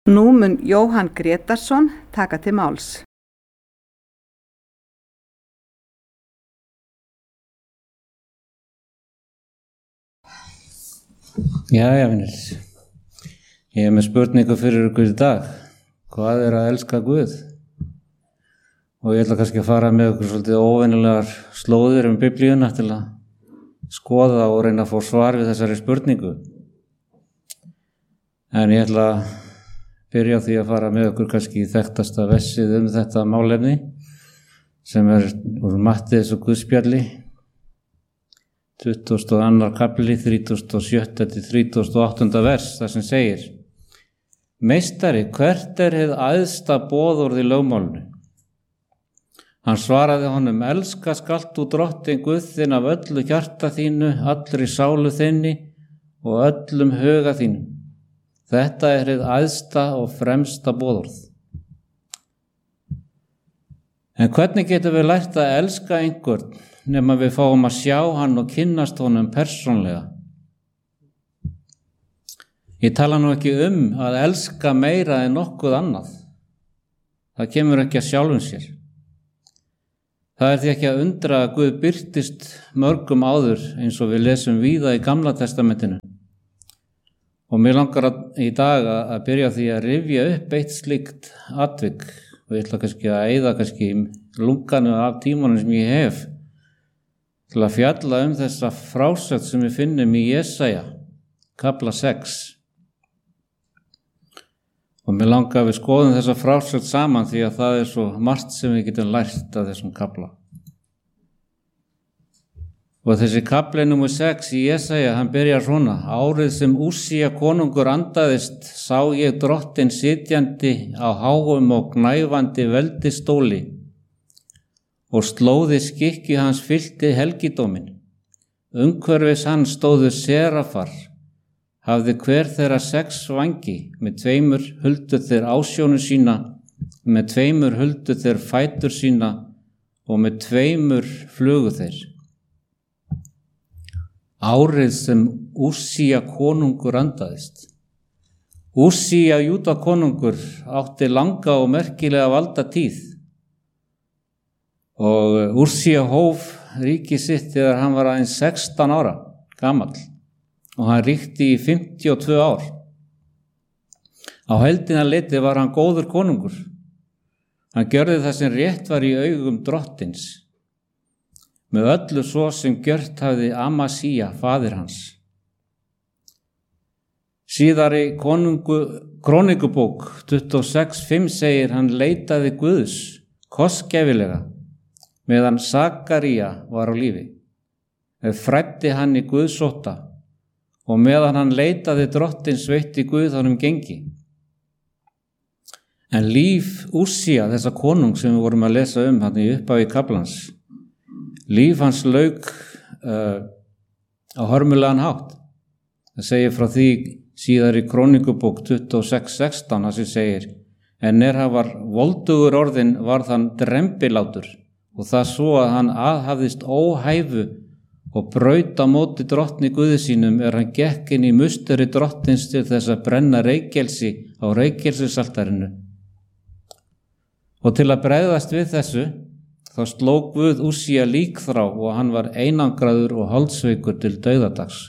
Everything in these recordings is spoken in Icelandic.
Nú mun Jóhann Grétarsson taka til máls. Jæja, vinir. Ég með spurningu fyrir ykkur í dag. Hvað að elska Guð? Og ég ætla kannski að fara með ykkur svolítið óvenjulegar slóðir Biblíuna til að skoða og reyna að fá svar við þessari spurningu. En ég ætla að byrja því að fara með ykkur kannski í þekktasta vessið þetta málefni sem úr Matteus og Guðspjalli 22. kapli 37. til 38. vers þar sem segir: Meistari, hvert hið æðsta boðorð í lögmálinu? Hann svaraði honum: Elska skalt þú Drottinn Guð þinn af öllu hjarta þínu, allri sálu þinni og öllum huga þínum. Þetta hið æðsta og fremsta boðorð. En hvernig getum við lært að elska einhvern nema við fáum að sjá hann og kynnast honum persónlega? Ég tala nú ekki að elska meira en nokkuð annað. Það kemur ekki að sjálfum sér. Það því ekki að undra að Guð birtist mörgum áður eins og við lesum víða í Gamla testamentinu. Og mér langar í dag að byrja því að rifja upp eitt slíkt atvik og ég ætla kannski að eyða lunganu af tímanum sem ég hef til að fjalla þessa frásögn sem við finnum í Jesaja, kapla 6. Og mér langar að við skoðum þessa frásögn saman því að það svo margt sem við getum lært af þessum kapla. Og þessi kapli númer 6 í Jesaja, hann byrjar svona: Árið sem Úsía konungur andaðist, sá ég Drottinn sitjandi á háum og gnæfandi veldistóli, og slóði skikki hans fyllti helgidóminn. Umhverfis hann stóðu serafar, hafði hver þeirra 6 vængi, með 2 huldu þeir ásjónu sína, með 2 huldu þeir fætur sína og með 2 flugu þeir. Árið sem Úsía konungur andaðist. Úsía Júda konungur átti langa og merkilega valdatíð. Og Úsía hóf ríki sitt þegar hann var aðeins 16 ára gamall og hann ríkti í 52 ár. Á heildina litið var hann góður konungur. Hann gjörði það sem rétt var í augum Drottins, með öllu svo sem gjört hafði Amasía, faðir hans. Síðari Krónikubók 26:5 segir: Hann leitaði Guðs kostgæfilega meðan Sakaría var á lífi. Fræddi hann í Guðsótta og meðan hann leitaði Drottins veitti Guð honum gengi. En líf Úsía, þessa konung sem við vorum að lesa hann í upphafi kaflans, líf hans lauk á hörmulegan hátt. Það segir frá því síðar í Krónikubók 26:16 að sem segir: En hann var voldugur orðinn varð hann drembilátur, og það svo að hann aðhafðist óhæfu og braut á móti Drottni Guði sínum hann gekk inn í musteri Drottins til þess að brenna reykelsi á reykelsisaltarinu. Og til að bregðast við þessu þá sló Guð Úsía líkþrá og hann var einangraður og holdsveikur til dauðadags.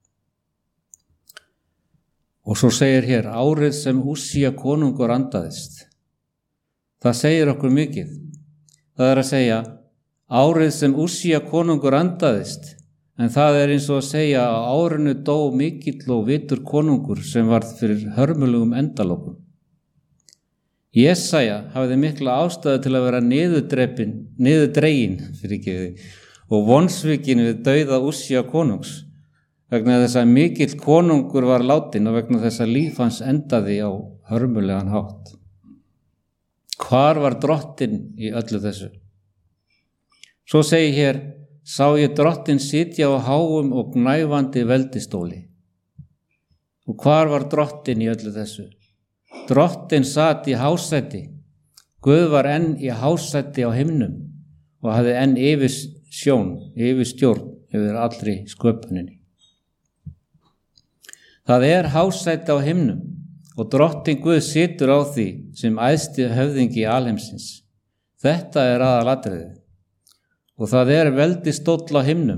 Og svo segir hér: Árið sem Úsía konungur andaðist. Það segir okkur mikið. Það að segja árið sem Úsía konungur andaðist, en það eins og að segja að árinu dó mikill og vitur konungur sem varð fyrir hörmulegum endalokum. Jesaja hafði mikla ástæðu til að vera niðurdregin og vonsvikinn við dauða Úsía konungs, vegna þess að mikill konungur var látinn og vegna þess að líf hans endaði á hörmulegan hátt. Hvar var Drottinn í öllu þessu? Svo segir hér: Sá ég Drottinn sitja á háum og gnæfandi veldistóli. Og hvar var Drottinn í öllu þessu? Drottinn sat í hásæti. Guð var enn í hásæti á himnum og hafði enn yfirstjórn yfir allri sköpuninni. Það hásæti á himnum og drottin Guð situr á því sem æðsti höfðingi alheimsins. Þetta er aðalatriðið. Og það er veldistóll á himnum.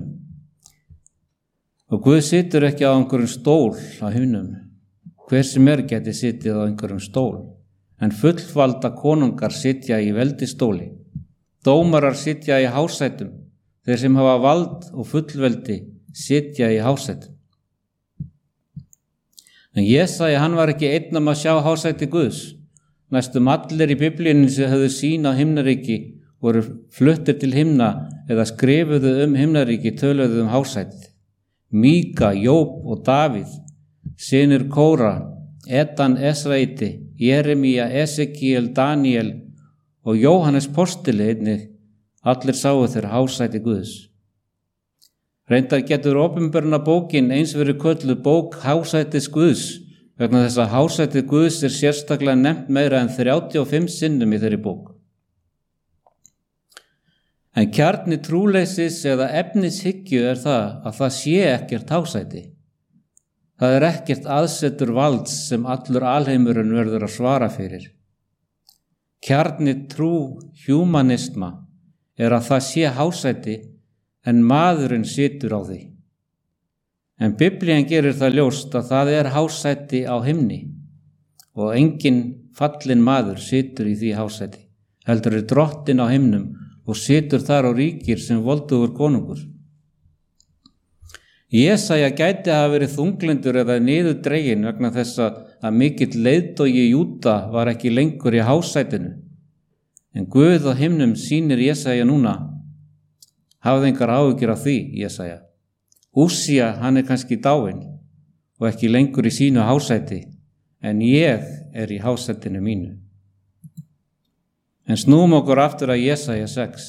Og Guð situr ekki á einhverjum stól á himnum. Hver sem geti sitið á einhverjum stól. En fullvalda konungar sitja í veldistóli. Dómarar sitja í hásætum. Þeir sem hafa vald og fullveldi sitja í hásætum. En Jesaja, hann var ekki einn að sjá hásæti Guðs. Næstum allir í Biblíunni sem höfðu sýn á himnaríki voru fluttir til himna eða skrifuðu himnaríki töluðu hásætið. Míka, Jób og Davíð, synir Kóra, Edan, Esraiti, Jeremía, Esekiel, Daniel og Jóhannes postuli einnig, allir sáu þeir hásæti Guðs. Reyndar getur opinberna bókin eins verið kölluð bók hásætis Guðs, vegna þess að hásæti Guðs er sérstaklega nefnt meira en 35 sinnum í þeirri bók. En kjarni trúleysis eða efnishyggju er það að það sé ekkert hásæti. Það er ekkert aðsetur valds sem allur alheimurinn verður að svara fyrir. Kjarni trú humanisma er að það sé hásæti en maðurinn situr á því. En Biblían gerir það ljóst að það er hásæti á himni og enginn fallinn maður situr í því hásæti. Heldur er drottin á himnum og situr þar og ríkir sem voldugur konungur. Jesaja gæti hafa verið þunglindur eða niðurdreginn vegna þess að mikill leiðtogi Júda var ekki lengur í hásætinu. En Guð á himnum sýnir Jesaja núna. Hafði engar áhyggjur af því, Jesaja. Úsía, hann er kannski dáinn og ekki lengur í sínu hásæti, en ég er í hásætinu mínu. En snúum okkur aftur að Jesaja 6.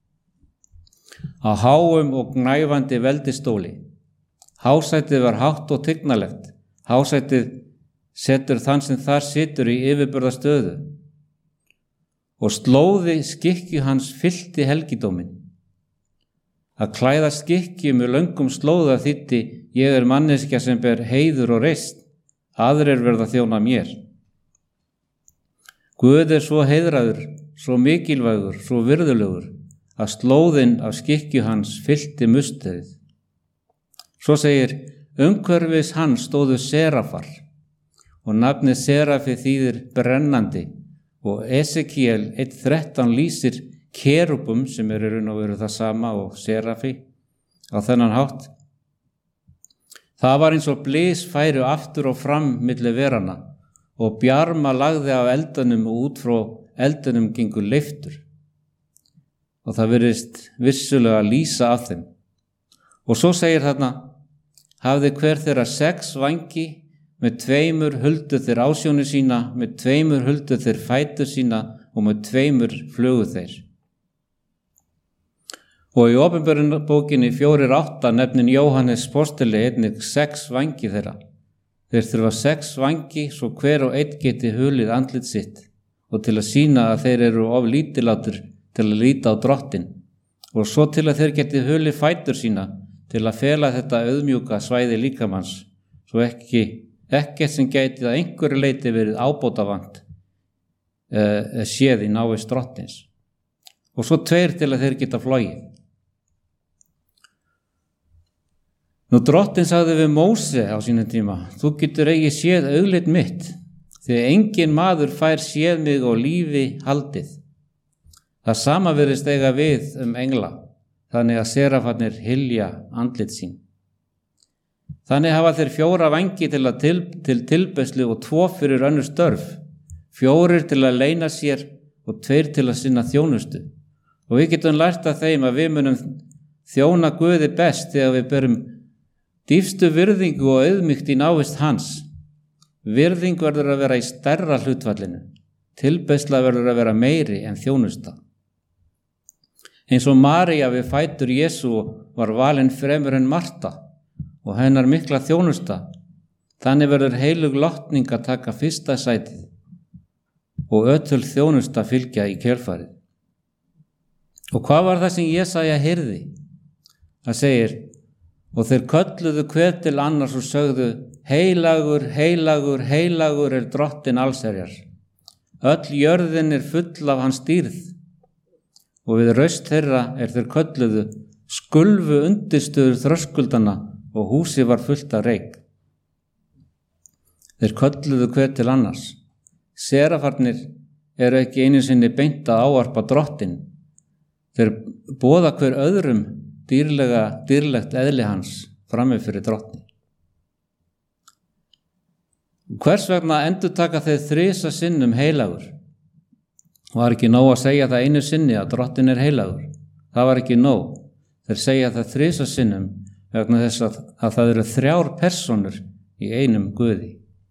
Á háum og gnæfandi veldistóli. Hásætið var hátt og tignalegt. Hásætið setur þann sem þar situr í yfirburðastöðu. Og slóði skikki hans fyllti helgidóminn. Að klæða skikki með löngum slóða þýddi ég er manneskja sem ber heiður og reisn, aðrir verða þjóna mér. Guð er svo heiðraður, svo mikilvægur, svo virðulegur, að slóðin af skikki hans fyllti musterið. Svo segir, umhverfis hans stóðu serafar og nafnið serafi þýðir brennandi og Esekiel 1:13 lýsir kerubum sem er í raun og veru það sama og serafi á þennan hátt. Það var eins og blys færu aftur og fram milli verana og bjarma lagði af eldunum og út frá eldunum gengur leiftur. Og það virðist vissulega lýsa af þeim. Og svo segir þarna, hafði hver þeirra 6 vangi, með 2 huldu þeir ásjónu sína, með 2 huldu þeir fætur sína og með 2 flugu þeir. Og í opinberunarbókinni 4:8 nefnir Jóhannes postuli einnig 6 vangi þeirra. Þeir þurfa 6 vangi svo hver og einn geti hulið andlit sitt og til að sýna að þeir eru of lítilátur til að líta á drottin og svo til að þeir geti hulið fætur sína til að fela þetta auðmjúka svæði líkamanns svo ekkert sem gæti að einhverju leyti verið ábótavant séð í návist drottins. Og svo 2 til að þeir geta flogið. Nú drottin sagði við Móse á sínum tíma, þú getur eigi séð augliti mitt, því engin maður fær séð mig og lífi haldið. Það sama virðist eiga við engla, þannig að serafarnir hylja andlit sín. Þannig hafa þeir 4 vangi til tilbeiðslu og 2 fyrir önnur störf, 4 til að leyna sér og 2 til að sinna þjónustu. Og við getum lært af þeim að við munum þjóna Guði best þegar við berum dýpstu virðingu og auðmýkt í návist hans. Virðing verður að vera í stærra hlutfallinu. Tilbeiðsla verður að vera meiri en þjónusta. Eins og María við fætur Jesú var valin fremur en Marta og hennar mikla þjónusta. Þannig verður heilug látning að taka fyrsta sætið og ötul þjónusta fylgja í kjölfarið. Og hvað var það sem Jesaja heyrði? Það segir, og þeir kölluðu hver til annars og sögðu, heilagur, heilagur, heilagur er Drottinn allsherjar. Öll jörðin er full af hans dýrð. Og við raust þeirra er þeir kölluðu, skulfu undirstöður þröskuldana og húsið var fullt af reyk. Þeir kölluðu hver til annars. Serafarnir eru ekki einu sinni beint að ávarpa Drottinn. Þeir boða hver öðrum dýrlegt eðli hans frammi fyrir Drottni. Hvers vegna endurtaka þeir 3 sinnum heilagur? Var ekki nóg að segja það einu sinni að Drottinn er heilagur? Það var ekki nóg. Þeir segja það 3 sinnum vegna þess að það eru 3 persónur í einum Guði.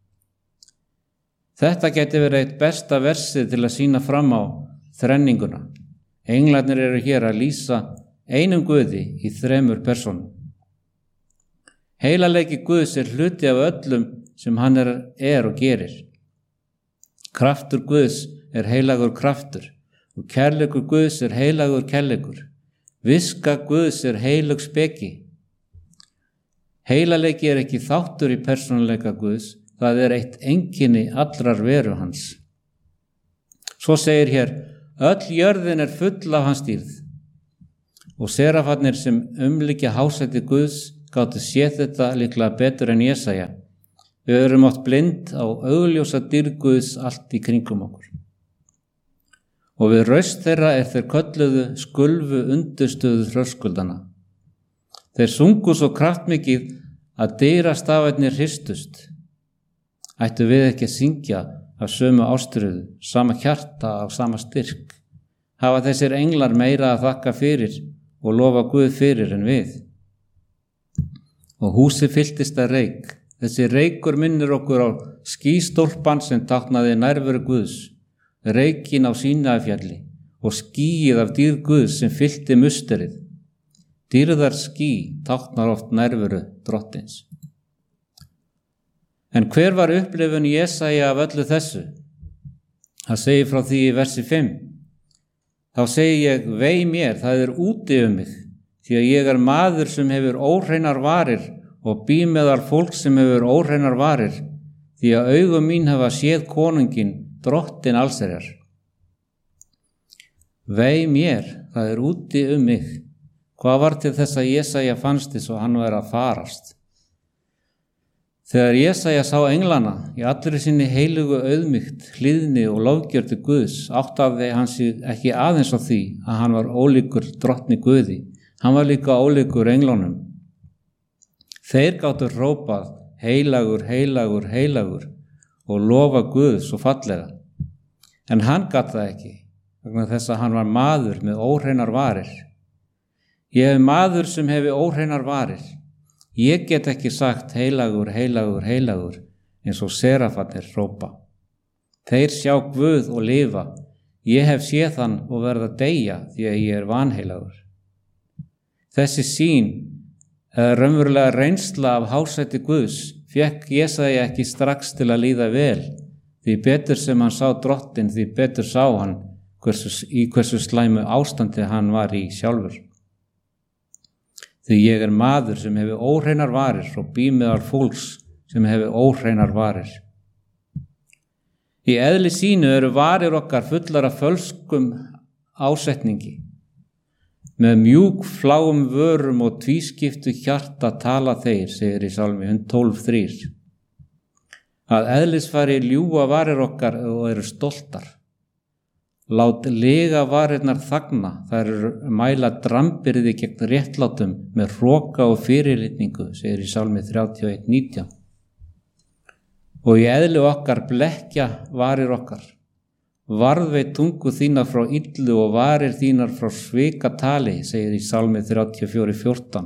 Þetta geti verið eitt besta versið til að sýna fram á þrenninguna. Englarnir eru hér að lýsa einum Guði í 3 persónum. Heilaleiki Guðs er hluti af öllum sem hann er og gerir. Kraftur Guðs er heilagur kraftur og kærleikur Guðs er heilagur kærleikur. Viska Guðs er heilug speki. Heilaleiki er ekki þáttur í persónuleika Guðs, það er eitt einkenni allrar veru hans. Svo segir hér, öll jörðin er full af hans dýrð. Og serafarnir sem umlykja hásæti Guðs gátu séð þetta líklega betur en Jesaja. Við erum oft blind á augljósa dýrð Guðs allt í kringum okkur. Og við raust þeirra er þeir kölluðu skulfu undirstöðu þröskuldana. Þeir sungu svo kraftmikið að dyrastafirnir hristust. Ættu við ekki að syngja af sömu ástríðu, sama hjarta af sama styrk? Hafa þessir englar meira að þakka fyrir og lofa Guð fyrir en við? Og húsið fylltist af reyk. Þessi reykur minnir okkur á skýstólpan sem táknaði nærveru Guðs, reykin á Sínæfjalli og skýið af dýrð Guðs sem fyllti musterið. Dýrðar ský táknar oft nærveru Drottins. En hver var upplifun Jesaja af öllu þessu? Það segir frá því í versi 5. Þá segi ég, vei mér, það er úti mig, því að ég er maður sem hefur óhreinar varir og bý meðal fólk sem hefur óhreinar varir, því að augum mín hafa séð konunginn, Drottinn allsherjar. Vei mér, það er úti mig. Hvað var til þess að Jesaja fannst þess og hann var að farast? Þegar Jesaja sá englana í allri sinni heilugu auðmýkt, hlýðni og lofgjörð til Guðs, áttaði hann sig ekki aðeins á því að hann var ólíkur Drottni Guði. Hann var líka ólíkur englunum. Þeir gátu hrópað heilagur, heilagur, heilagur og lofa Guð svo fallega. En hann gat það ekki, vegna þess að hann var maður með óhreinar varir. Ég hef maður sem hefi óhreinar varir. Ég get ekki sagt heilagur, heilagur, heilagur eins og serafarnir hrópa. Þeir sjá Guð og lifa. Ég hef séð hann og verð að deyja því að ég er vanheilagur. Þessi sýn, eða raunverulega reynsla af hásæti Guðs, fékk Jesaja ekki strax til að líða vel. Því betur sem hann sá Drottinn, því betur sá hann í hversu slæmu ástandi hann var í sjálfur. Því ég er maður sem hefur óhreinar varir og bý meðal fólks sem hefur óhreinar varir. Í eðli sínu eru varir okkar fullar af fölskum ásetningi. Með mjúk fláum vörum og tvískiptu hjarta tala þeir, segir í Salmi 12:3. Að eðlisfari ljúga varir okkar og eru stoltar. Lát lega varirnar þagna, þær eru mæla drambyrði gegn réttlátum með hroka og fyrirlitningu, segir í Salmi 31:19. Og í eðli okkar blekkja varir okkar. Varðveit tungu þína frá illu og varir þínar frá svikatali, segir í Salmi 34:14.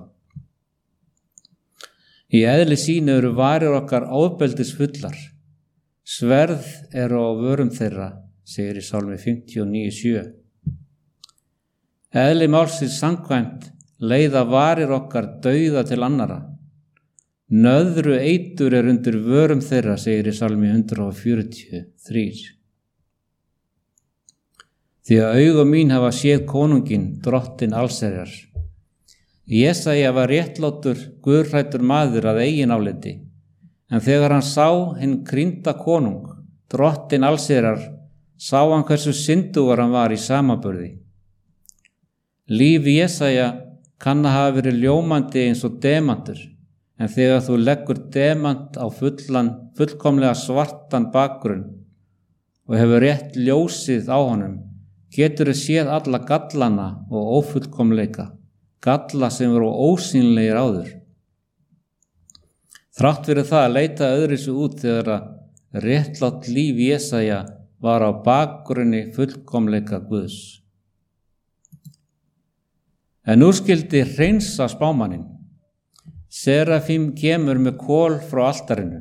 Í eðli sínu eru varir okkar ofbeldisfullar. Sverð eru á vörum þeirra, segir í Salmi 59:7. Eðli málsins samkvæmt leiða varir okkar dauða til annara. Nöðru eitur er undir vörum þeirra, segir í Salmi 143. Því að augu mín hafa séð konunginn, Drottinn allsherjar. Jesaja var réttlátur, guðhræddur maður að eigin áliti, En þegar hann sá hinn krýnda konung, drottinn allsherjar, sá hann hversu syndugur hann var í samanburði. Líf Jesaja kann að hafa verið ljómandi eins og demantur, en þegar þú leggur demant á fullkomlega svartan bakgrunn og hefur rétt ljósið á honum, getur þú séð alla gallana og ófullkomleika, galla sem eru ósýnilegir áður. Þrátt fyrir það leita öðruvísi út þegar að réttlátt líf Jesaja var á bakgrunni fullkomleika Guðs. En nú skyldi hreinsa spámanninn. Serafím kemur með kol frá altarinu.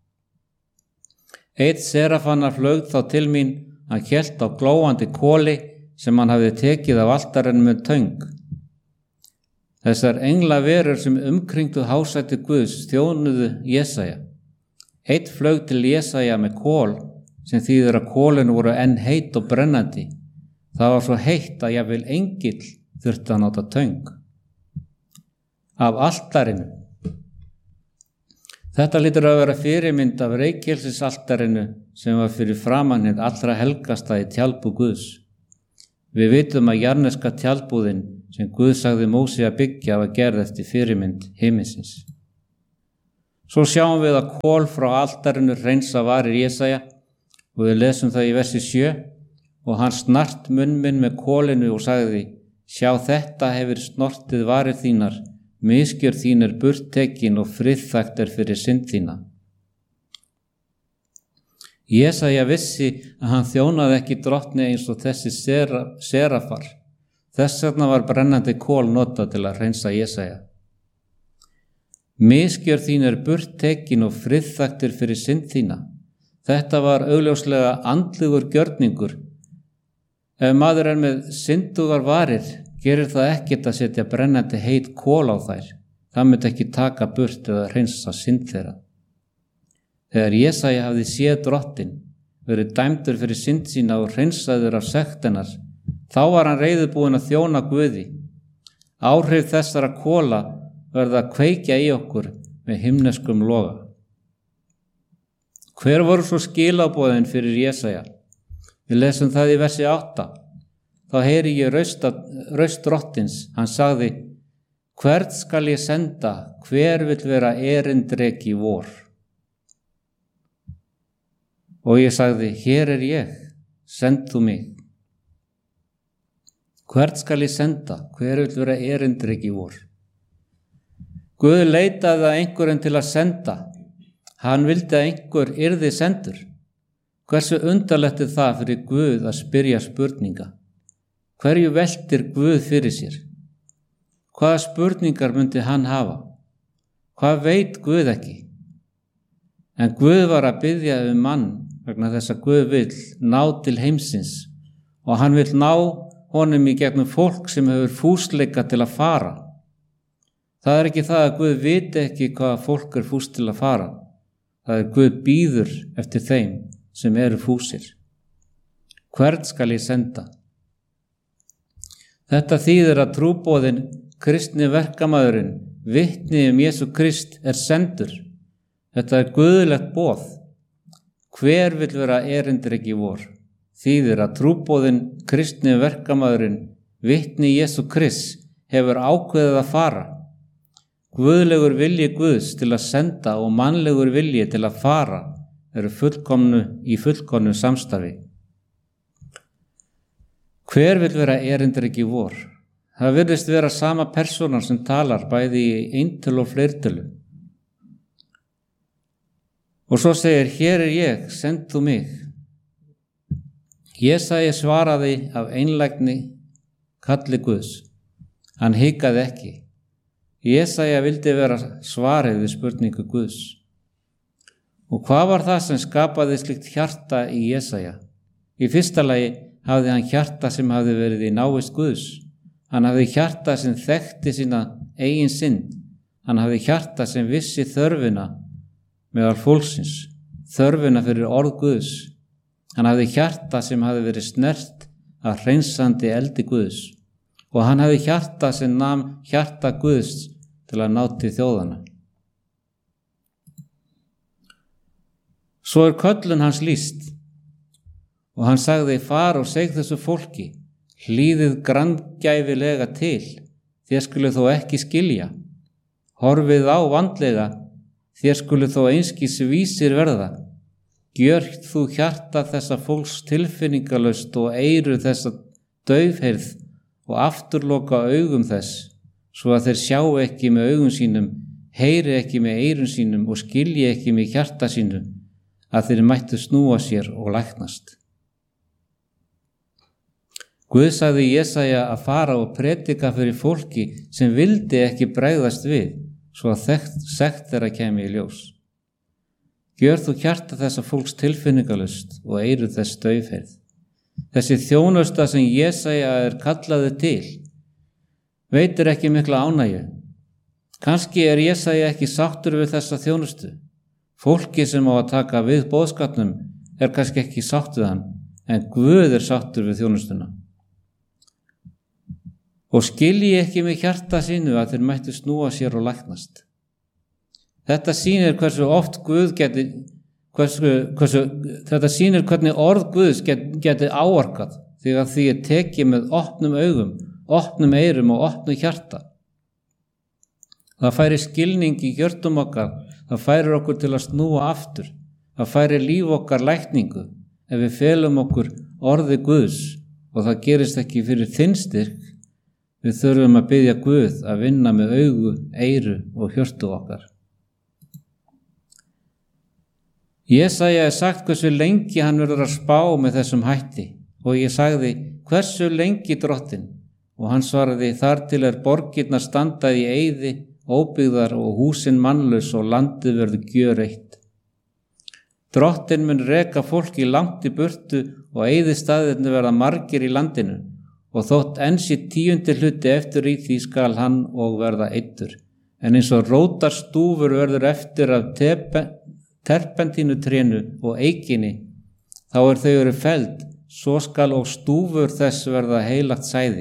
Einn serafanna flaug þá til mín, hann hélt á glóandi koli sem hann hafði tekið af altarinu með töng. Þessar englaverur sem umkringdu hásæti Guðs þjónuðu Jesaja. Einn flaug til Jesaja með kol sem þýðir að kolin voru enn heit og brennandi. Það var svo heitt að jafnvel engill þurfti að nota töng. Af altarinu. Þetta lítur að vera fyrirmynd af reykelsisaltarinu sem var fyrir framan hið allra helgasta í tjaldbúð Guðs. Við vitum að jarneska tjaldbúðin sem Guð sagði Móse að byggja var gerð eftir fyrirmynd himinsins. Svo sjáum við að kol frá altarinu hreinsa varir Jesaja og við lesum það í versi 7 og hann snart munn minn með kolinu og sagði: Sjá, þetta hefur snortið varir þínar, misgjörð þín er burttekin og friðþægt er fyrir synd þína. Jesaja vissi að hann þjónaði ekki drottni eins og þessi serafar. Þess vegna var brennandi kol notað til að hreinsa Jesaja. Misgjörð þín er burttekin og friðþægt er fyrir synd þína. Þetta var augljóslega andlegur gjörningur. Ef maður er með syndugar varir, gerir það ekkert að setja brennandi heit kol á þær. Það myndi ekki taka burt eða hreinsa synd þeirra. Þegar Jesaja hafði séð drottinn, verið dæmdur fyrir synd sína og hreinsaður af sekt hennar, þá var hann reiðubúinn að þjóna Guði. Áhrif þessara kola verða að kveikja í okkur með himneskum loga. Hver voru svo skilaboðin fyrir Jesaja? Við lesum það í versi 8. Þá heyri ég raust drottins. Hann sagði: Hvert skal ég senda? Hver vill vera erindreki vor? Og ég sagði: Hér er ég, send þú mig. Hvert skal ég senda? Hver vill vera erindreki vor? Guð leitaði að einhverjum til að senda. Hann vildi að einhver yrði sendur. Hversu undarlegt er það fyrir Guð að spyrja spurninga? Hverju veltir Guð fyrir sér? Hvaða spurningar myndi hann hafa? Hvað veit Guð ekki? En Guð var að biðja mann vegna þess að Guð vill ná til heimsins og hann vill ná honum í gegnum fólk sem hefur fúsleika til að fara. Það er ekki það að Guð viti ekki hvaða fólk er fús til að fara. Það er Guð bíður eftir þeim sem eru fúsir. Hvert skal ég senda? Þetta þýðir að trúboðin, kristni verkamaðurinn, vitni Jesú Krist er sendur. Þetta er guðlegt boð. Hver vill vera erindreki vor? Þýðir að trúboðin, kristni verkamaðurinn, vitni Jesú Krist hefur ákveðið að fara. Guðlegur vilji Guðs til að senda og mannlegur vilji til að fara eru í fullkomnu samstarfi. Hver vill vera erindreki vor? Það virðist vera sama persónan sem talar bæði í eintölu og fleirtölu. Og svo segir: Hér er ég, send þú mig. Jesaja svaraði af einlægni kalli Guðs. Hann hikaði ekki. Jesaja vildi vera svarið við spurningu Guðs. Og hvað var það sem skapaði slikt hjarta í Jesaja? Í fyrsta lagi hafði hann hjarta sem hafði verið í návist Guðs. Hann hafði hjarta sem þekkti sína eigin synd. Hann hafði hjarta sem vissi þörfina meðal fólksins, þörfina fyrir orð Guðs. Hann hafði hjarta sem hafði verið snert af hreinsandi eldi Guðs. Og hann hafði hjarta sem nam hjarta Guðs til að ná til þjóðana. Svo köllun hans lýst og hann sagði: far og seg þessu fólki, hlýðið granngæfilega til, þér skulu þó ekki skilja. Horfið á vandlega, þér skulu þó einskis vísir verða. Gjörð þú hjarta þessa fólks tilfinningalaust og eyru þessa daufheyrð og afturloka augum þess, svo að þeir sjá ekki með augum sínum, heyri ekki með eyrun sínum og skilji ekki með hjarta sínu, að þeir mættu snúa sér og læknast. Guð sagði Jesaja að fara og predika fyrir fólki sem vildi ekki bregðast við, svo að sekt þeirra kæmi í ljós. Gjörð þú hjarta þessa fólks tilfinningalust og eyru þess daufheyrð. Þessi þjónusta sem Jesaja kallaði til veitir ekki mikla ánægju. Kannski Jesaja ekki sáttur við þessa þjónustu. Fólki sem á að taka við boðskapnum kannski ekki sátt við hann, en Guð sáttur við þjónustuna. Og skilji ekki með hjarta sínu að þeir mættu snúa sér og læknast. Þetta sýnir þetta sýnir hvernig orð Guðs geti áorkað þegar því tekið með opnum augum, opnum eyrum og opnum hjarta. Það færir skilning í hjörtum okkar, það færir okkur til að snúa aftur, það færir líf okkar lækningu ef við felum okkur orði Guðs, og það gerist ekki fyrir þinn styrk. Við þurfum að biðja Guð að vinna með augu, eyru og hjörtu okkar. Jesaja sagt hversu lengi hann verður að spá með þessum hætti, og ég sagði: hversu lengi, Drottinn? Og hann svaraði: þar til borgirnar standa í eyði, óbyggðar og húsin mannlaus og landið verður gjöreytt. Drottinn mun reka fólki langt í burtu og eyðistaðirnir verða margir í landinu, og þótt enn sé 10. hluti eftir í því skal hann og verða eyddur. En eins og rótar stúfur verður eftir af terpentínutrénu og eikinni, þá þau eru felld, svo skal og stúfur þess verða heilagt sæði.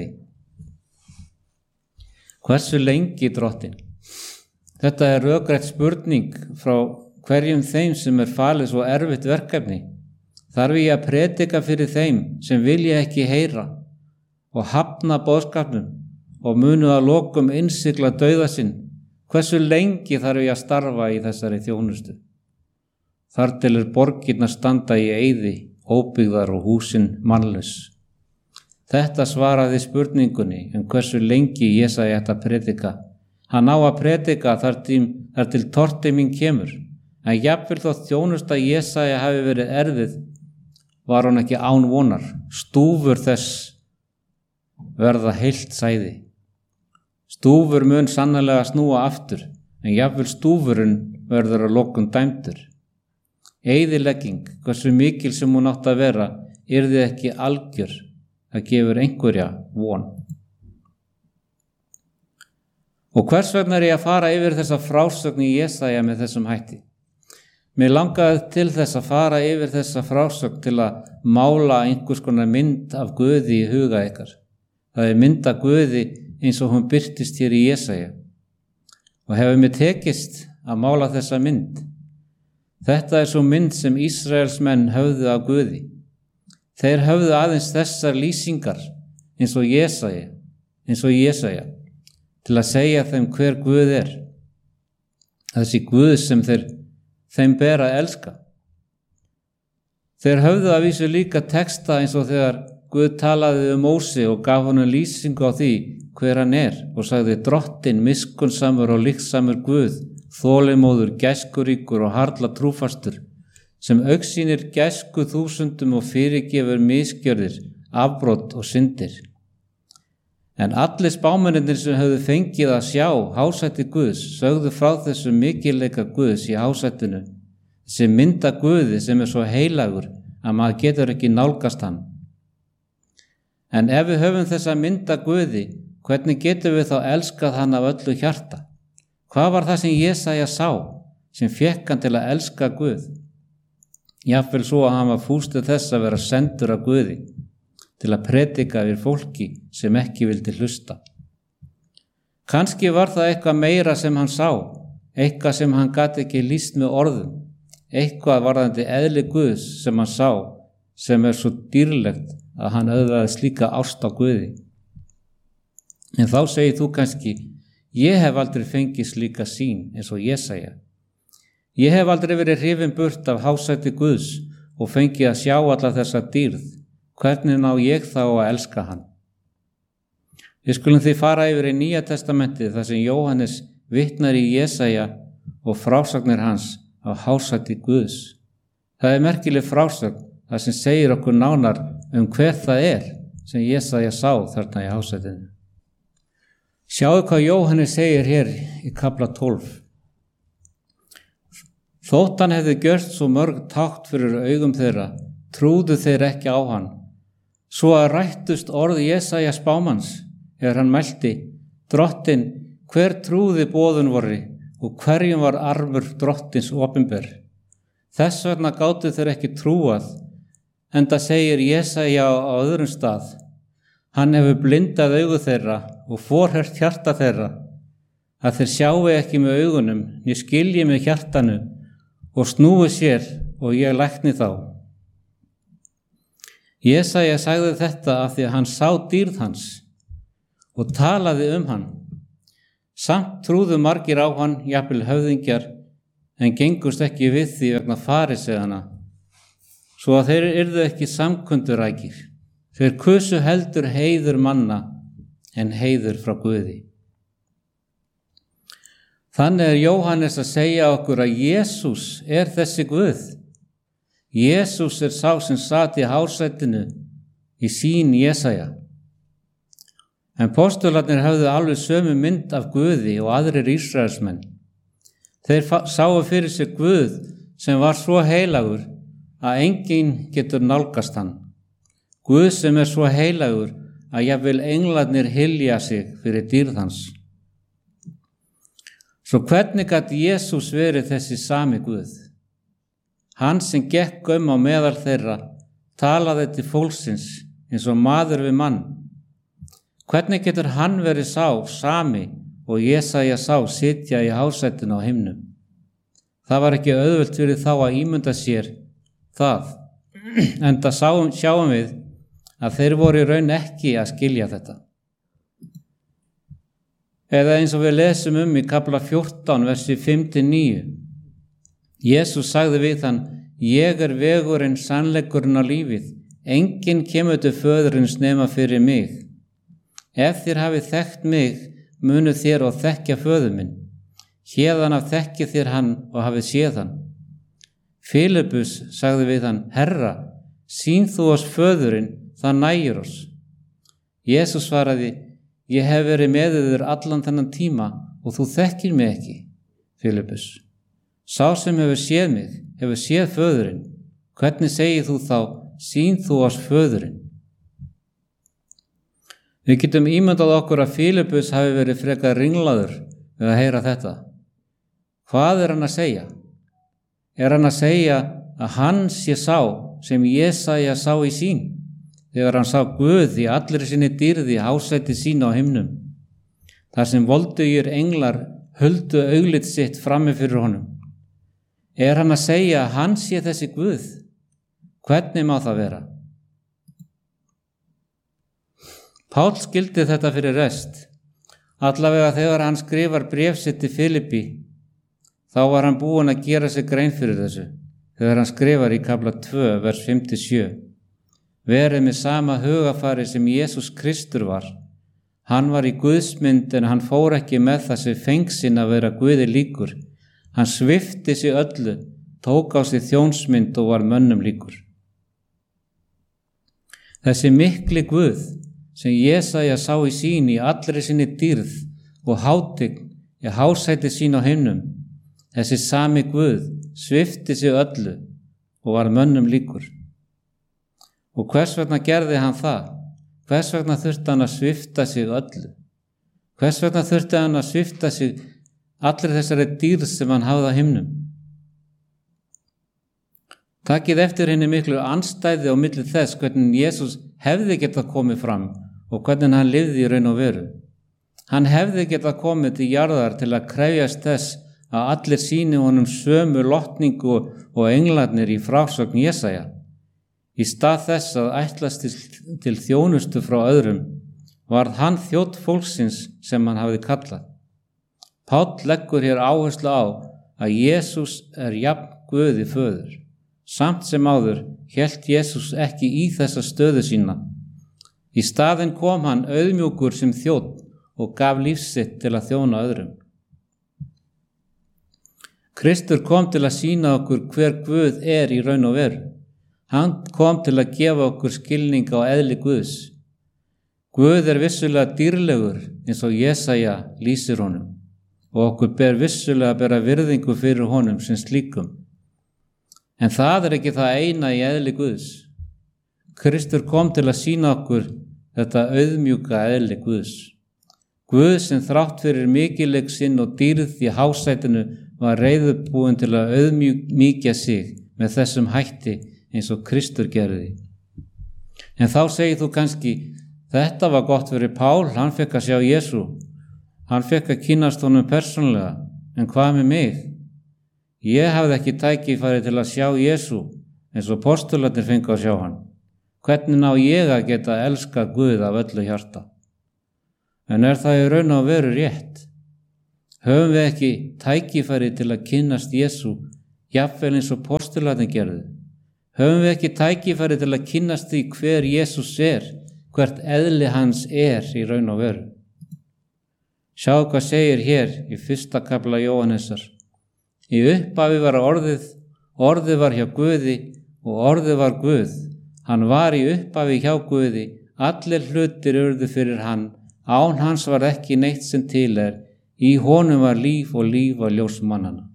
Hversu lengi, Drottinn? Þetta rökrétt spurning frá hverjum þeim sem falið svo erfitt verkefni. Þarf ég að predika fyrir þeim sem vilja ekki heyra og hafna boðskapnum og munu að lokum innsigla dauða sinn? Hversu lengi þarf ég að starfa í þessari þjónustu? Þar til borgirnar standa í eyði, óbyggðar og húsin mannlaus. Þetta svaraði spurningunni hversu lengi Jesaja ætti að predika. Hann á að predika þar til tortíminn kemur. En jafnvel þótt þjónusta Jesaja hafi verið erfið, var hún ekki án vonar. Stúfur þess verða heilt sæði. Stúfur mun sannarlega snúa aftur, en jafnvel stúfurinn verður að lokum dæmdur. Eyðilegging, hversu mikil sem hún átti að vera, yrði ekki algjör. Það gefur einhverja von. Og hvers vegna ég að fara yfir þessa frásögn í Jesaja með þessum hætti? Mér langaði til þess að fara yfir þessa frásögn til að mála einhvers konar mynd af Guði í huga ykkar. Það mynd af Guði eins og hún birtist hér í Jesaja. Og hefur mér tekist að mála þessa mynd. Þetta svo mynd sem Ísraels menn höfðu af Guði. Þeir höfðu aðeins þessar lýsingar eins og Jesaja til að segja þeim hver Guð Þessi Guð sem þeim ber að elska. Þeir höfðu að vísu líka texta eins og þegar Guð talaði Móse og gaf honum lýsingu á því hver hann og sagði: Drottinn, miskunnsamur og líksamur Guð, þolinmóður, gæskuríkur og harla trúfastur, sem augsýnir gæsku þúsundum og fyrirgefur misgjörðir, afbrot og syndir. En allir spámennirnir sem höfðu fengið að sjá hásætti Guðs sögðu frá þessu mikilleika Guðs í hásættinu, þessi mynda Guði sem svo heilagur að maður getur ekki nálgast hann. En ef við höfum þessa mynda Guði, hvernig getum við þá elskað hann af öllu hjarta? Hvað var það sem Jesaja sá sem fékk hann til að elska Guð? Jafnvel svo að hann var fústur þess að vera sendur af Guði til að predika við fólki sem ekki vildi hlusta. Kannski var það eitthvað meira sem hann sá, eitthvað sem hann gat ekki lýst með orðum. eitthvað varðandi eðli Guðs sem hann sá, sem svo dýrlegt að hann öðvaði slíka ást á Guði. En þá segir þú kannski, ég hef aldrei fengið slíka sýn eins og Jesaja. Ég hef aldrei verið hrifinn burt af hásæti Guðs og fengið að sjá alla þessa dýrð. Hvernig ná ég þá að elska hann? Við skulum því fara yfir í Nýja testamentið þar sem Jóhannes vitnar í Jesaja og frásagnir hans af hásæti Guðs. Það er merkileg frásögn þar sem segir okkur nánar hver það sem Jesaja sá þarna í hásætinu. Sjáðu hvað Jóhannes segir hér í kafla 12. Þótt hann hefði gjört svo mörg tákn fyrir augum þeirra, trúðu þeir ekki á hann. Svo að rættust orð Jesaja spámanns, hann mælti, Drottinn, hver trúði boðun vorri og hverjum var arfur Drottins opinber. Þess vegna gátu þeir ekki trúað, enda segir Jesaja á öðrum stað, hann hefur blindað augu þeirra og forhert hjarta þeirra, að þeir sjáu ekki með augunum, né skilji með hjartanu og snúi sér og ég lækni þá. Jesaja sagði þetta af því að hann sá dýrð hans og talaði hann. Samt trúðu margir á hann, jafnvel höfðingjar, en gengust ekki við því vegna fariseiðana, svo að þeir yrðu ekki samkundurækir. Þeir kusu heldur heiður manna en heiður frá Guði. Þannig Jóhannes að segja okkur að Jesús þessi Guð. Jesús sá sem sat í hásætinu í sýn Jesaja. En postularnir höfðu alveg sömu mynd af Guði og aðrir Ísraelsmenn. Þeir sáu fyrir sig Guð sem var svo heilagur að enginn getur nálgast hann. Guð sem svo heilagur að jafnvel englarnir hylja sig fyrir dýrð hans. Svo hvernig gat Jesús verið þessi sami Guð? Hann sem gekk á meðal þeirra, talaði til fólksins eins og maður við mann. Hvernig getur hann verið sá sami og Jesaja sá sitja í hásætinu á himnum? Það var ekki auðvelt fyrir þá að ímynda sér það, enda sjáum við að þeir voru í raun ekki að skilja þetta. Eða eins og við lesum í kafla 14, versi 5-9. Jesús sagði við hann, ég vegurinn, sannleikurinn og lífið. Enginn kemur til föðurins nema fyrir mig. Ef þér hafið þekkt mig, munu þér og þekkja föður minn. Héðan af þekkið þér hann og hafið séð hann. Filippus sagði við hann, Herra, sýn þú oss föðurinn, það nægir oss. Jesús svaraði, ég hef verið með þér allan þennan tíma og þú þekkir mig ekki, Filippus. Sá sem hefur séð mig, hefur séð föðurinn. Hvernig segir þú þá, sýn þú oss föðurinn? Við getum ímyndað okkur að Filippus hafi verið frekar ringlaður við að heyra þetta. Hvað hann að segja? Hann að segja að hann sé sá sem Jesaja sá í sýn, þegar hann sá Guð í allri sinni dýrði hásæti sín á himnum, þar sem voldugir englar huldu augliti sitt frammi fyrir honum. Hann að segja að hann sé þessi Guð? Hvernig má það vera? Páll skildi þetta fyrir rest. Allavega þegar hann skrifar bréf sitt til Filippi, þá var hann búinn að gera sig grein fyrir þessu, þegar hann skrifar í kafla 2, vers 5-7. Verið með sama hugafari sem Jesús Kristur var. Hann var í Guðsmynd en hann fór ekki með þessi fengsinn að vera Guði líkur. Hann svipti sig öllu, tók á sig þjónsmynd og var mönnum líkur. Þessi mikli Guð sem Jesaja sá í sýn í allri sinni dýrð og hátign í hásæti sín á himnum, þessi sami Guð svipti sig öllu og var mönnum líkur. Og hvers vegna gerði hann það? Hvers vegna þurfti hann að svipta sig öllu? Hvers vegna þurfti hann að svipta sig allri þessari dýrð sem hann hafði á himnum? Takið eftir henni miklu andstæði á milli þess hvernig Jesús hefði getað komið fram og hvernig hann lifði í raun og veru. Hann hefði getað komið til jarðar til að krefjast þess að allir sýni honum sömu lotningu og englarnir í frásögn Jesaja. Í stað þess að ætlast til þjónustu frá öðrum varð hann þjónn fólksins sem hann hafði kallað. Páll leggur hér áherslu á að Jesús jafn Guði föður. Samt sem áður hélt Jesús ekki í þessa stöðu sína. Í staðinn kom hann auðmjúkur sem þjónn og gaf líf sitt til að þjóna öðrum. Kristur kom til að sýna okkur hver Guð í raun og veru. Hann kom til að gefa okkur skilning á eðli Guðs. Guð vissulega dýrlegur eins og Jesaja lýsir honum og okkur ber vissulega að bera virðingu fyrir honum sem slíkum. En það ekki það eina í eðli Guðs. Kristur kom til að sýna okkur þetta auðmjúka eðli Guðs. Guð sem þrátt fyrir mikileg sinn og dýrð í hásætinu var reiðubúinn til að auðmjúkja sig með þessum hætti eins og Kristur gerði. En þá segir þú kannski, þetta var gott fyrir Pál, hann fekk að sjá Jesú. Hann fekk að kynnast honum persónulega, en hvað með mig? Ég hafði ekki tækifæri til að sjá Jesú eins og postularnir fengu að sjá hann. Hvernig ná ég að geta elskað Guð af öllu hjarta? En það í raun og veru rétt? Höfum við ekki tækifæri til að kynnast Jesú, jafnvel eins og postularnir gerðu? Höfum við ekki tækifæri til að kynnast því hver Jesús hvert eðli hans í raun og veru? Sjáðu hvað segir hér í 1. kafla Jóhannesar. Í upphafi var orðið, orðið var hjá Guði og orðið var Guð. Hann var í upphafi hjá Guði, allir hlutir urðu fyrir hann, án hans var ekki neitt sem til í honum var líf og líf var ljós mannanna.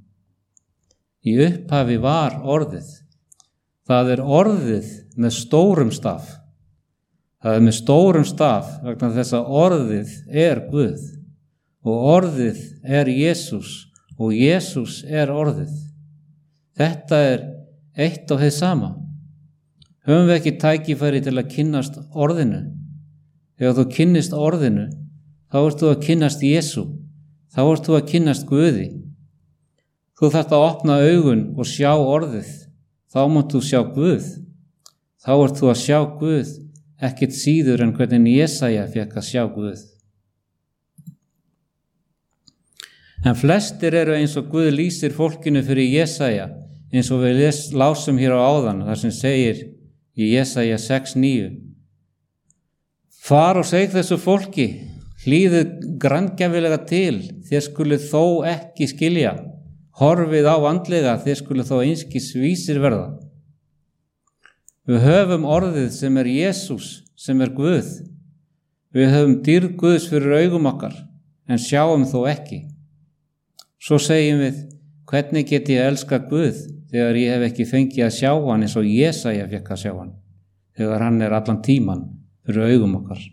Í upphafi var orðið. Það orðið með stórum staf. Það með stórum staf vegna þess að orðið Guð og orðið Jesús og Jesús orðið. Þetta eitt og hið sama. Höfum við ekki tækifæri til að kynnast orðinu? Þegar þú kynnist orðinu, þá ert þú að kynnast Jesú, þá ert þú að kynnast Guði. Þú þarft að opna augun og sjá orðið, þá mátt þú sjá Guð. Þá ert þú að sjá Guð, ekkert síður en hvernig Jesaja fékk að sjá Guð. En flestir eins og Guð lýsir fólkinu fyrir Jesaja, eins og við lásum hér á áðan, þar sem segir í Jesaja 6:9. Far og seg þessu fólki, hlýðið granngjaflega til, þér skuluð þó ekki skilja, horfið á andlega, þér skuluð þó einskis vísir verða. Við höfum orðið sem Jesús, sem Guð. Við höfum dýrð Guðs fyrir augum okkar, en sjáum þó ekki. Svo segjum við, hvernig get ég elskað Guð þegar ég hef ekki fengið að sjá hann eins og Jesaja fékk að sjá hann, þegar hann allan tíman fyrir augum okkar.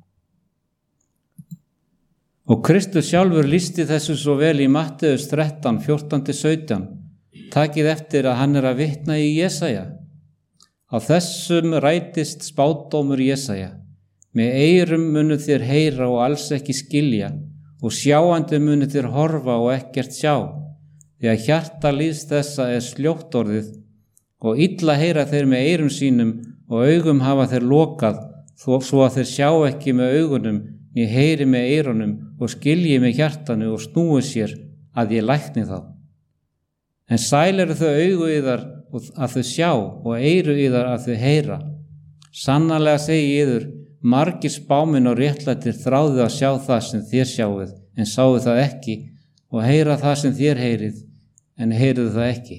Og Kristus sjálfur lýsti þessu svo vel í Matteus 13, 14-17. Takið eftir að hann að vitna í Jesaja. Á þessum rætist spádómur Jesaja. Með eyrum munu þér heyra og alls ekki skilja, og sjáandi munu þér horfa og ekkert sjá, því að hjarta líðs þessa sljótt orðið, og illa heyra þeir með eyrum sínum og augum hafa þeir lokað, svo að þeir sjá ekki með augunum, né heyri með eyrunum og skilji með hjartanu og snúi sér að ég lækni þá. En sæl þau augu yðar að þau sjá og eyru yðar að þau heyra. Sannarlega segi yður, margir spámenn og réttlætir þráðu að sjá það sem þér sjáuð, en sáu það ekki, og heyra það sem þér heyrið, en heyruð það ekki.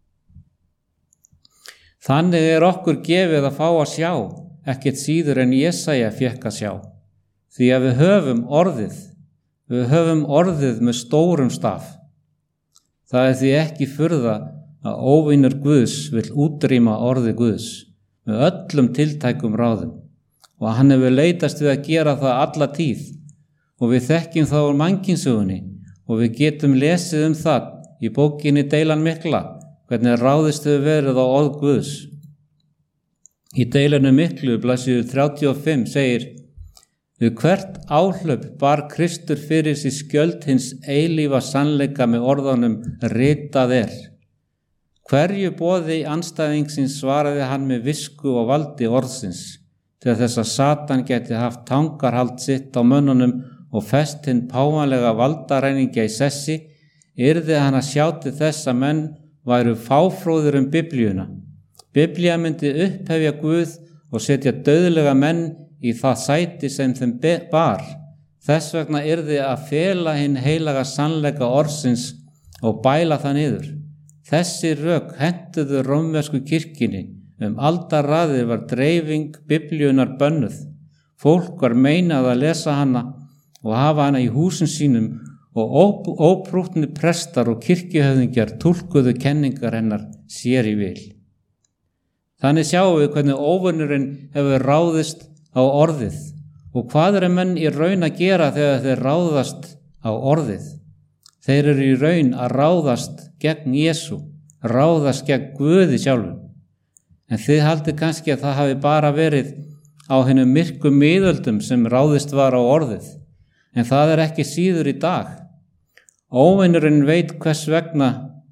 Þannig okkur gefið að fá að sjá, ekkert síður en Jesaja fékk að sjá. Því að við höfum orðið með stórum staf. Það því ekki furða að óvinur Guðs vill útrýma orði Guðs með öllum tiltækum ráðum, og hann hefur leitast við að gera það alla tíð, og við þekkjum það úr mannkynssögunni, og við getum lesið það í bókinni Deilan mikla, hvernig ráðist hefur verið á orð Guðs. Í Deilanu miklu, blaðsíðu 35, segir: Við hvert áhlaup bar Kristur fyrir sig skjöld hins eilífa sannleika með orðunum ritað er. Hverju boði andstæðingsins svaraði hann með visku og valdi orðsins, til þess að Satan geti haft tangarhald sitt á mönnunum og fest hinn páfanlega valdaræningja í sessi, yrði hann að sjá til þess að menn væru fáfróðir Biblíuna. Biblía myndi upphefja Guð og setja dauðlega menn í það sæti sem þeim bar. Þess vegna yrði að fela hinn heilaga sannleika orðsins og bæla það niður. Þessi rök hentuðu rómversku kirkjunni. Aldarraðir var dreifing Biblíunar bönnuð. Fólk var meinað að lesa hana og hafa hana í húsum sínum og óprúttni prestar og kirkjuhöfðingjar túlkuðu kenningar hennar sér í vil. Þannig sjáum við hvernig óvinurinn hefur ráðist á orðið. Og hvað eru menn í raun að gera þegar þeir ráðast á orðið? Þeir eru í raun að ráðast gegn Jesú, ráðast gegn Guði sjálfum. En þið haldið kannski að það hafi bara verið á hinum myrku miðöldum sem ráðist var á orðið. En það er ekki síður í dag. Óvinurinn veit hvers vegna,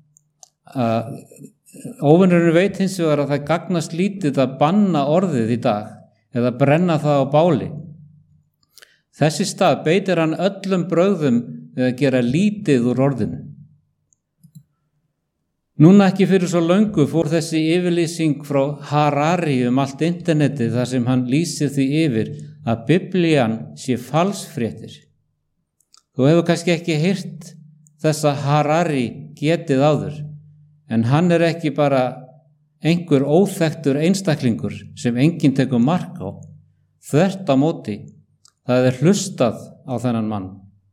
óvinurinn veit hins vegar að það gagnast lítið að banna orðið í dag eða brenna það á báli. Þessi stað beitir hann öllum brögðum við að gera lítið úr orðinu. Núna ekki fyrir svo löngu fór þessi yfirlýsing frá Harari allt internetið þar sem hann lýsir því yfir að Biblían sé falsfréttir. Þú hefur kannski ekki heyrt þessa Harari getið áður, en hann er ekki bara einhver óþekktur einstaklingur sem enginn tekur mark á. Þvert á móti, það er hlustað á þennan mann.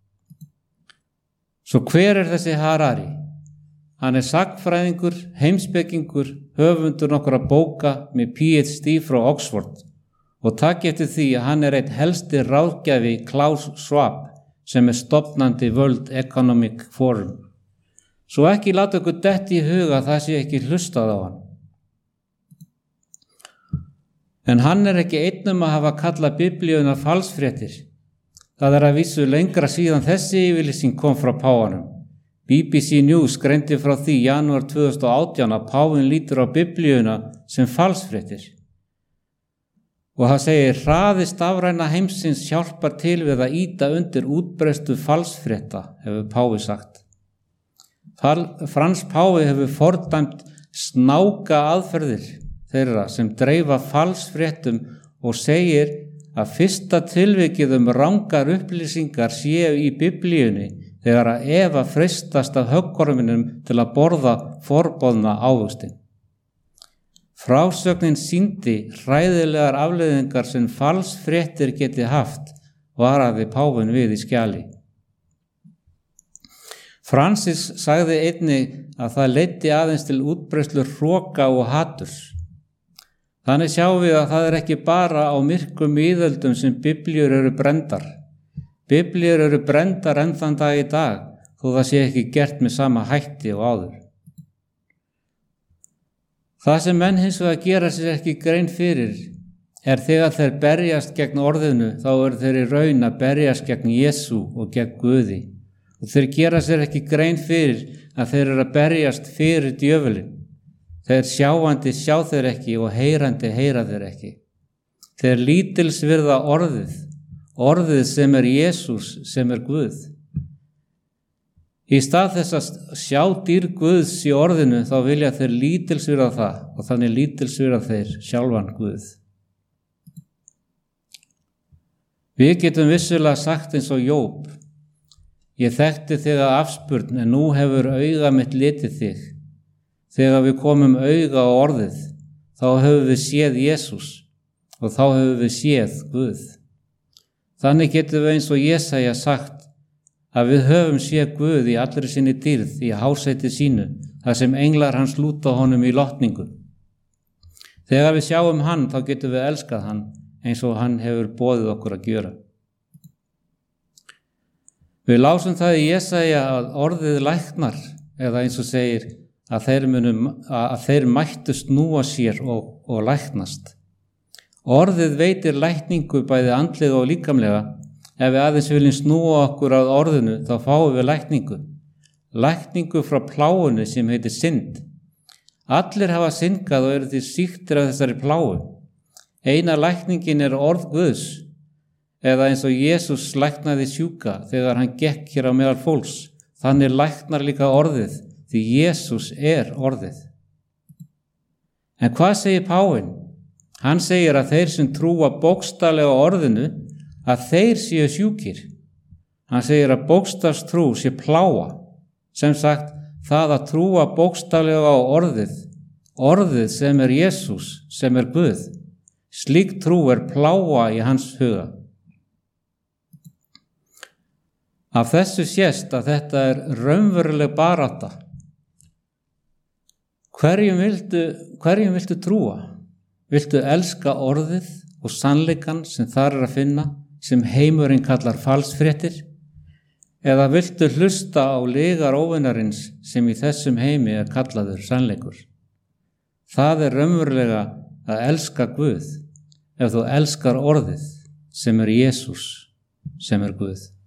Svo hver er þessi Harari? Hann er sagnfræðingur, heimspekingur, höfundur nokkra bóka með PhD frá Oxford og takk eftir því að hann er einn helsti ráðgjafi Klaus Schwab sem er stofnandi World Economic Forum. Svo ekki láta okkur detti í huga að það sé ekki hlustað á hann. En hann er ekki einn að hafa kallað Biblíuna falsfréttir. Það er að vísu lengra síðan þessi yfirlýsing kom frá páfanum. BBC News greindi frá því í janúar 2018 að páfinn lítur á Biblíuna sem falsfréttir. Og það segir hraði stafræna heimsins hjálpar til við að ýta undir útbreiðslu falsfrétta, hefur páfi sagt. Frans páfi hefur fordæmt snáka aðferðir þeirra sem dreifa falsfréttum og segir að fyrsta tilvikið rangar upplýsingar séu í Biblíunni þegar að Eva freistast af höggorminum til að borða forboðna ávöxtin. Frásögnin sýndi hræðilegar afleiðingar sem falsfréttir geti haft, varaði páfinn við í skjali. Francis sagði einnig að það leiddi aðeins til útbreiðslu hroka og haturs. Þannig sjáum við að það er ekki bara á myrkum miðöldum sem biblíur eru brenndar. Biblíur eru brenndar enn þann dag í dag, þó það sé ekki gert með sama hætti og áður. Það sem menn hins vegar gera sér ekki grein fyrir er þegar þeir berjast gegn orðinu, þá eru þeir í raun að berjast gegn Jesú og gegn Guði. Og þeir gera sér ekki grein fyrir að þeir eru að berjast fyrir djöfulinn. Þeir sjáandi sjá þeir ekki og heyrandi heyra þeir ekki. Þeir lítilsvirða orðið sem er Jesús, sem er Guð. Í stað þess að sjá dýr Guðs í orðinu þá vilja þeir lítilsvirða það og þannig lítilsvirða þeir sjálfan Guð. Við getum vissulega sagt eins og Jób: Ég þekkti þig af afspurn en nú hefur auga mitt litið þig. Þegar við komum auga á orðið, þá höfum við séð Jesús og þá höfum við séð Guð. Þannig getum við eins og Jesaja sagt að við höfum séð Guð í allri sinni dýrð í hásæti sínu, þar sem englar hans lúta honum í lotningu. Þegar við sjáum hann, þá getum við elskað hann eins og hann hefur boðið okkur að gjöra. Við lásum það í Jesaja að orðið læknar, eða eins og segir að þeir mættu snúa sér og læknast. Orðið veitir lækningu bæði andlega og líkamlega. Ef við aðeins viljum snúa okkur að orðinu þá fáum við lækningu. Lækningu frá pláunni sem heitir synd. Allir hafa syndgað og eru því sýktir af þessari pláu. Eina lækningin er orð Guðs, eða eins og Jesús læknaði sjúka þegar hann gekk hér á meðal fólks. Þannig læknar líka orðið, því Jesús er orðið. En hvað segir páfinn? Hann segir að þeir sem trúa bókstaflega orðinu, að þeir séu sjúkir. Hann segir að bókstafstrú sé pláa. Sem sagt, það að trúa bókstaflega á orðið sem er Jesús, sem er Guð. Slík trú er pláa í hans huga. Af þessu sést að þetta er raunveruleg barátta. Hverjum viltu trúa? Viltu elska orðið og sannleikann sem þar er að finna, sem heimurinn kallar falsfréttir? Eða viltu hlusta á lygar óvinarins sem í þessum heimi er kallaður sannleikur? Það er raunverulega að elska Guð, ef þú elskar orðið sem er Jesús, sem er Guð.